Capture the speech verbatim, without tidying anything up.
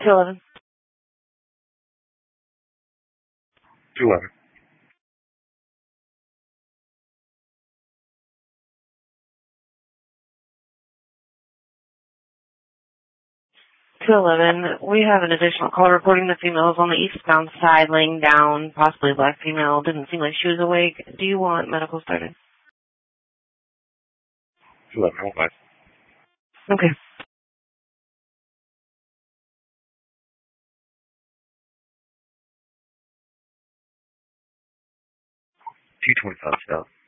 two eleven. two eleven. two eleven. We have an additional call reporting the female is on the eastbound side laying down, possibly a black female. Didn't seem like she was awake. Do you want medical started? two eleven, hold on. Okay. two twenty-five, stop.